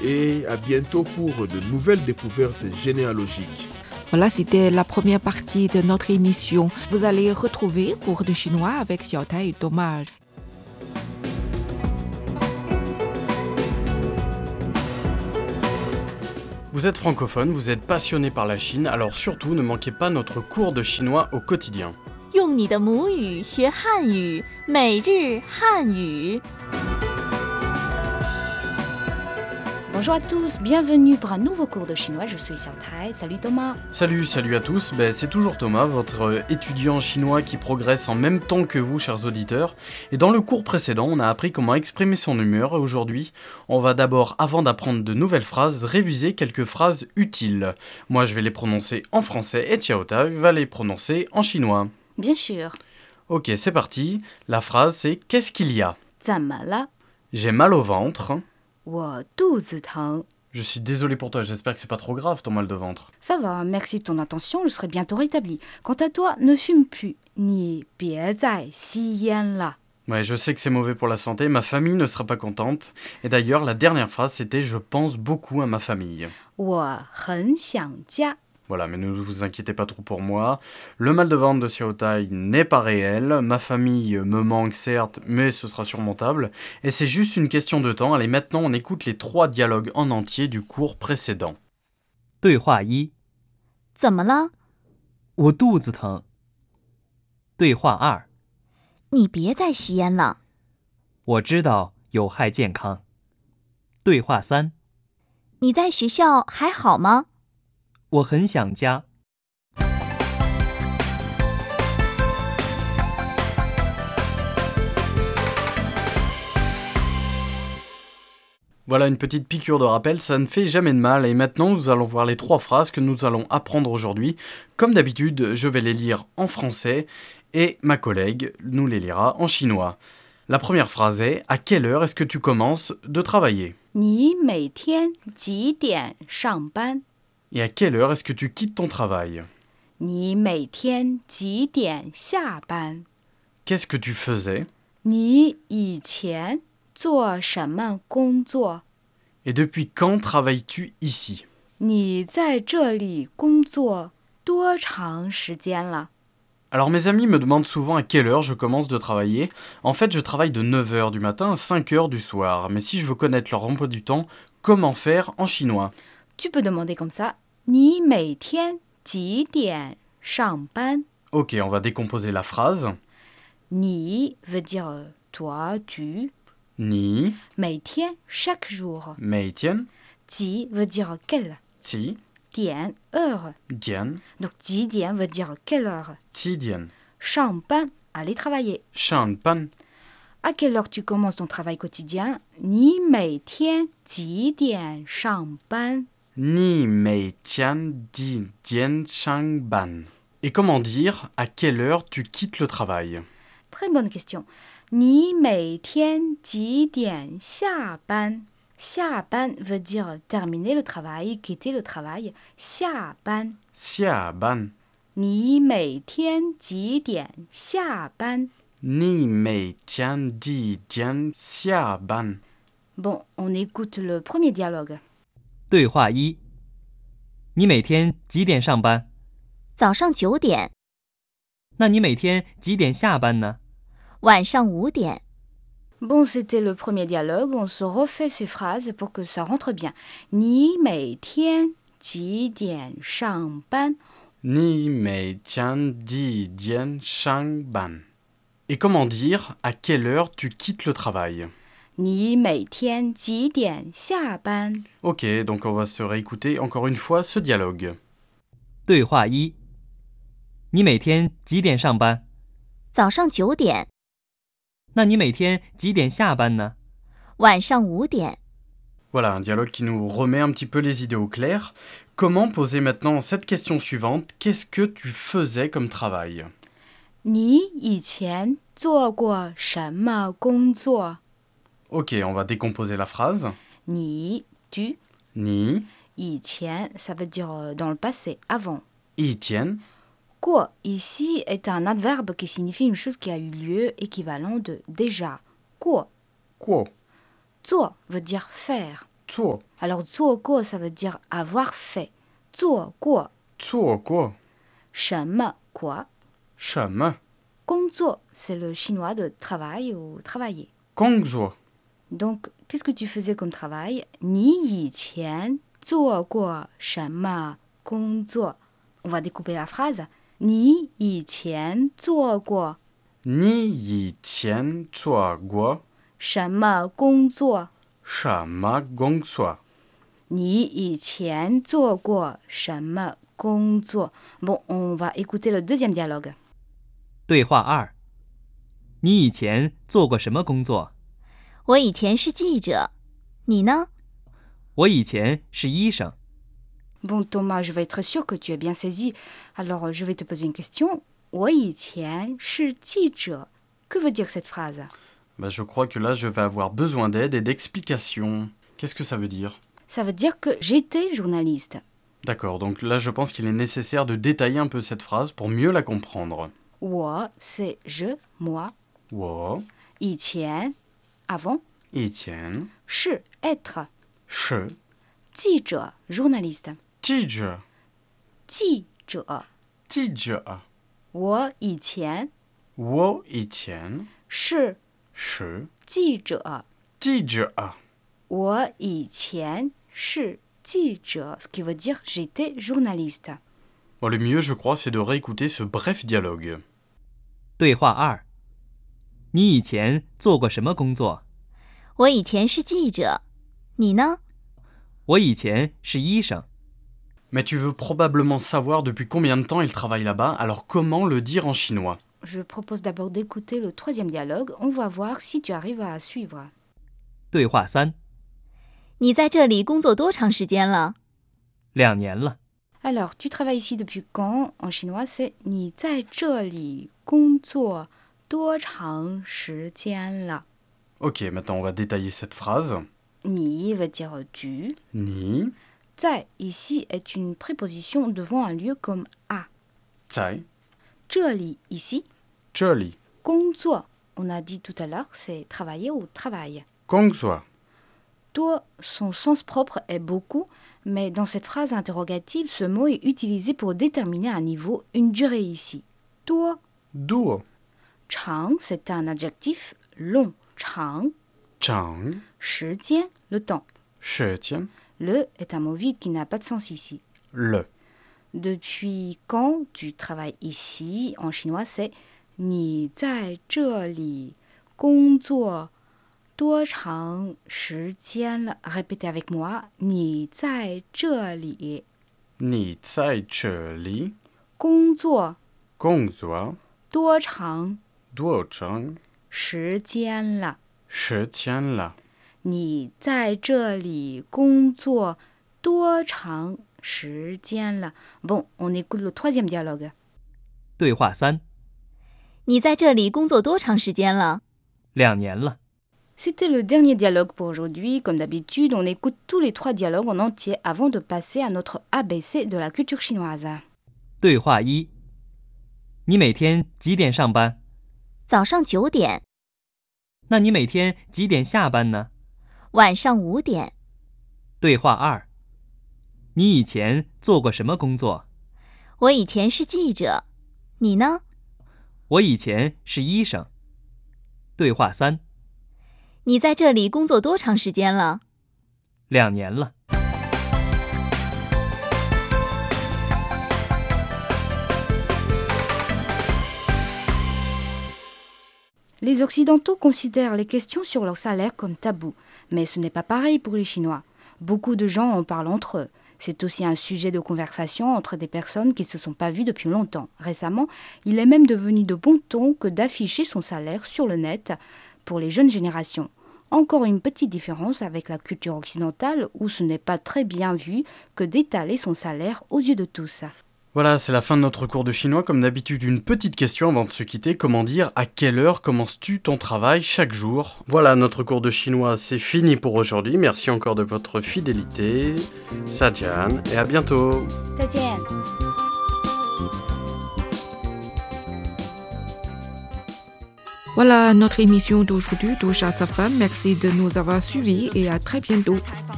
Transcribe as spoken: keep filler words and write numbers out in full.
et à bientôt pour de nouvelles découvertes généalogiques. Voilà, c'était la première partie de notre émission. Vous allez retrouver cours de chinois avec Xiaotai et Thomas. Vous êtes francophone, vous êtes passionné par la Chine, alors surtout ne manquez pas notre cours de chinois au quotidien. 用你的母语学汉语，每日汉语。 Bonjour à tous, bienvenue pour un nouveau cours de chinois, je suis Xiaotai. Salut Thomas. Salut, salut à tous, ben, c'est toujours Thomas, votre étudiant chinois qui progresse en même temps que vous, chers auditeurs. Et dans le cours précédent, on a appris comment exprimer son humeur. Et aujourd'hui, on va d'abord, avant d'apprendre de nouvelles phrases, réviser quelques phrases utiles. Moi, je vais les prononcer en français et Xiaotai va les prononcer en chinois. Bien sûr. Ok, c'est parti. La phrase, c'est « Qu'est-ce qu'il y a ?» 怎么了？ J'ai mal au ventre. 我肚子疼。 Je suis désolé pour toi, j'espère que c'est pas trop grave ton mal de ventre. Ça va, merci de ton attention, je serai bientôt rétabli. Quant à toi, ne fume plus. 你别再吸烟了。 Ouais, je sais que c'est mauvais pour la santé, ma famille ne sera pas contente. Et d'ailleurs, la dernière phrase, c'était « Je pense beaucoup à ma famille ». 我很想家。 Voilà, mais ne vous inquiétez pas trop pour moi. Le mal de ventre de Xiaotai n'est pas réel. Ma famille me manque certes, mais ce sera surmontable. Et c'est juste une question de temps. Allez, maintenant, on écoute les trois dialogues en entier du cours précédent. 对话一： 怎么了？ 我肚子疼。对话二： 你别再吸烟了。 我知道有害健康。对话三： 你在学校还好吗？ 我很想家。 Voilà une petite piqûre de rappel, ça ne fait jamais de mal. Et maintenant, nous allons voir les trois phrases que nous allons apprendre aujourd'hui. Comme d'habitude, je vais les lire en français et ma collègue nous les lira en chinois. La première phrase est « À quelle heure est-ce que tu commences de travailler ?» 你每天几点上班？ Et à quelle heure est-ce que tu quittes ton travail ? 你每天几点下班？ Qu'est-ce que tu faisais ? 你以前做什么工作？ Et depuis quand travailles-tu ici ? 你在这里工作多长时间了？ Alors mes amis me demandent souvent à quelle heure je commence de travailler. En fait, je travaille de neuf heures du matin à cinq heures du soir. Mais si je veux connaître leur emploi du temps, comment faire en chinois ? Tu peux demander comme ça. 你每天几点上班？ Ok, on va décomposer la phrase. 你 veut dire euh, toi, tu. Ni, 每天 chaque jour. meitian, 几 veut dire quelle. ti, 点 heure. dian, Donc 几点 veut dire quelle heure. ti dian. 上班 aller travailler. Shan pan, À quelle heure tu commences ton travail quotidien? 你每天几点上班？ ni meitian di dian shang ban. Et comment dire à quelle heure tu quittes le travail ? Très bonne question. 你每天几点下班？下班 veut dire terminer le travail, quitter le travail. 下班。 Xia ban, 你每天几点下班？ ni meitian di dian xia ban. Bon, on écoute le premier dialogue. 对话一：你每天几点上班？ 早上九点， 那你每天几点下班呢？ 晚上五点。 Bon, c'était le premier dialogue. On se refait ces phrases pour que ça rentre bien. 你每天几点上班？ Ni meitian di dian shang ban. Et comment dire à quelle heure tu quittes le travail ? 你每天几点下班？ Ok, donc on va se réécouter encore une fois ce dialogue. 对话一：你每天几点上班？ 早上九点， 那你每天几点下班呢？ 晚上五点。 Voilà, un dialogue qui nous remet un petit peu les idées au clair. Comment poser maintenant cette question suivante ? Qu'est-ce que tu faisais comme travail ? 你以前做过什么工作？ Ok, on va décomposer la phrase. 你 tu Ni, 以前 ça veut dire euh, dans le passé, avant. i tian, 过 ici est un adverbe qui signifie une chose qui a eu lieu, équivalent de déjà. 过 quo. 做 veut dire faire. 做 Alors, 做过, ça veut dire avoir fait. 做过, 做过什么 quoi. 什么工作, c'est le chinois de travail ou travailler. 工作 Donc, qu'est-ce que tu faisais comme travail? 你以前做过什么工作? On va découper la phrase. 你以前做过你以前做过什么工作？ 什么工作？ 你以前做过什么工作？ Bon, on va écouter le deuxième dialogue. 对话二：你以前做过什么工作？ 我以前是记者，你呢？ 我以前是医生。 Bon, Thomas, je vais être sûr que tu as bien saisi. Alors, je vais te poser une question. 我以前是记者. Que veut dire cette phrase? Bah, je crois que là, je vais avoir besoin d'aide et d'explications. Qu'est-ce que ça veut dire? Ça veut dire que j'étais journaliste. D'accord, donc là, je pense qu'il est nécessaire de détailler un peu cette phrase pour mieux la comprendre. 我, c'est je, moi. 我以前, avant. 以前是, être. 是记者, journaliste. 记者记者。 记者我以前我以前是是记者。 记者我以前是记者, ce qui veut dire j'étais journaliste. Bon, le mieux, je crois, c'est de réécouter ce bref dialogue. 对话二：你以前做过什么工作？ 我以前是记者，你呢？ 我以前是医生。 Mais tu veux probablement savoir depuis combien de temps il travaille là-bas, alors comment le dire en chinois? Je propose d'abord d'écouter le troisième dialogue. On va voir si tu arrives à suivre. 对话三： 你在这里工作多长时间了？ 两年了。 Alors, tu travailles ici depuis quand? En chinois, c'est 你在这里工作多长时间了? Ok, maintenant on va détailler cette phrase. 你 veut dire tu. Ni, 在 ici est une préposition devant un lieu comme à. 在这里 ici. 这里工作, on a dit tout à l'heure, c'est travailler ou travail. 工作多, son sens propre est beaucoup, mais dans cette phrase interrogative, ce mot est utilisé pour déterminer un niveau, une durée ici. 多, 多长, c'est un adjectif long, 长. 长时间, le temps. 时间 Le est un mot vide qui n'a pas de sens ici. 了 Depuis quand tu travailles ici, en chinois, c'est 你在这里工作多长时间了? Répétez avec moi. 你在这里你在这里工作工作多长多长时间了? 时间了？ 你在这里工作多长时间了? Bon, on écoute le troisième dialogue. 对话三： 你在这里工作多长时间了？ 两年了。 C'était le dernier dialogue pour aujourd'hui. Comme d'habitude, on écoute tous les trois dialogues en entier avant de passer à notre A B C de la culture chinoise. 对话一：你每天几点上班？ 早上九点， 那你每天几点下班呢？ 晚上五点。 对话二：你以前做过什么工作？ 我以前是记者，你呢？ 我以前是医生。对话三： 你在这里工作多长时间了？ 两年了。 Les Occidentaux considèrent les questions sur leur salaire comme tabou, mais ce n'est pas pareil pour les Chinois. Beaucoup de gens en parlent entre eux. C'est aussi un sujet de conversation entre des personnes qui ne se sont pas vues depuis longtemps. Récemment, il est même devenu de bon ton que d'afficher son salaire sur le net pour les jeunes générations. Encore une petite différence avec la culture occidentale où ce n'est pas très bien vu que d'étaler son salaire aux yeux de tous. Voilà, c'est la fin de notre cours de chinois. Comme d'habitude, une petite question avant de se quitter. Comment dire à quelle heure commences-tu ton travail chaque jour? Voilà, notre cours de chinois, c'est fini pour aujourd'hui. Merci encore de votre fidélité. Sajian, et à bientôt. 再见. Voilà, notre émission d'aujourd'hui touche à sa fin. Merci de nous avoir suivis et à très bientôt.